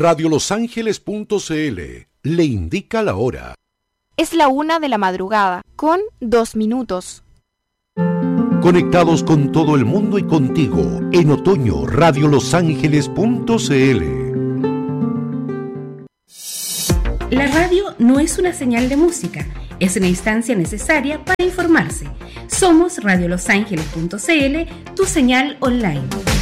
radiolosangeles.cl le indica la hora. Es la 1 de la madrugada, con 2 minutos. Conectados con todo el mundo y contigo, en otoño, radiolosangeles.cl. La radio no es una señal de música, es una instancia necesaria para informarse. Somos radiolosangeles.cl, tu señal online.